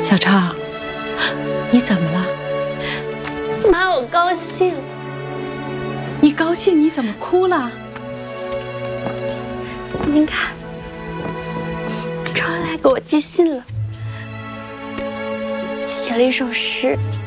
小畅，你怎么了？ 妈，我高兴。 你高兴？你怎么哭了？ 您看，周恩来给我寄信了，他写了一首诗。